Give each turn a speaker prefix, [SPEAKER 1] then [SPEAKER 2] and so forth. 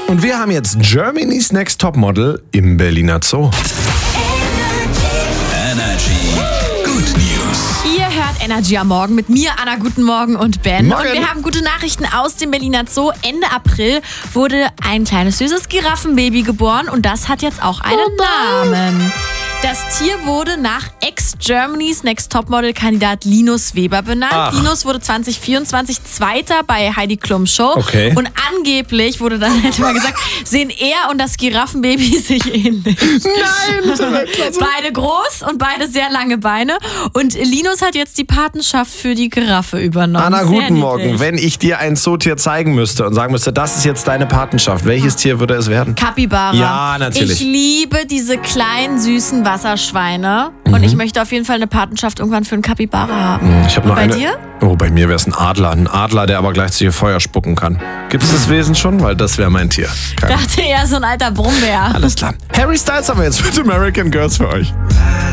[SPEAKER 1] Und wir haben jetzt Germany's Next Topmodel im Berliner Zoo.
[SPEAKER 2] Energy Good News.
[SPEAKER 3] Ihr hört Energy am Morgen mit mir, Anna, guten Morgen und Ben.
[SPEAKER 1] Morgen.
[SPEAKER 3] Und wir haben gute Nachrichten aus dem Berliner Zoo. Ende April wurde ein kleines süßes Giraffenbaby geboren und das hat jetzt auch einen Namen. Das Tier wurde nach Ex-Germany's Next Topmodel-Kandidat Linus Weber benannt.
[SPEAKER 1] Ach.
[SPEAKER 3] Linus wurde 2024 Zweiter bei Heidi Klums Show.
[SPEAKER 1] Okay.
[SPEAKER 3] Und angeblich wurde dann hätte man gesagt, sehen er und das Giraffenbaby sich ähnlich.
[SPEAKER 1] Nein, das ist ja klasse.
[SPEAKER 3] Beide groß und beide sehr lange Beine. Und Linus hat jetzt die Patenschaft für die Giraffe übernommen.
[SPEAKER 1] Anna,
[SPEAKER 3] Sehr
[SPEAKER 1] guten Morgen.
[SPEAKER 3] niedlich.
[SPEAKER 1] Wenn ich dir ein Zootier zeigen müsste und sagen müsste, das ist jetzt deine Patenschaft, welches Tier würde es werden?
[SPEAKER 3] Kapibara.
[SPEAKER 1] Ja, natürlich.
[SPEAKER 3] Ich liebe diese kleinen, süßen Wasserschweine. Und ich möchte auf jeden Fall eine Patenschaft irgendwann für einen Kapibara haben.
[SPEAKER 1] Ich habe noch
[SPEAKER 3] bei
[SPEAKER 1] eine.
[SPEAKER 3] dir?
[SPEAKER 1] Oh, bei mir wäre es ein Adler. Ein Adler, der aber gleichzeitig Feuer spucken kann. Gibt es das Wesen schon? Weil das wäre mein Tier.
[SPEAKER 3] Dachte eher so ein alter Brummbär.
[SPEAKER 1] Alles klar. Harry Styles haben wir jetzt mit American Girls für euch.